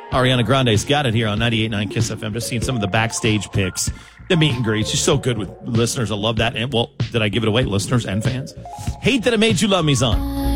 Ariana Grande's got it here on 98.9 Kiss FM. Just seeing some of the backstage pics, the meet and greets. She's so good with listeners. I love that. And, well, did I give it away? Listeners and fans. Hate That It Made You Love Me's on.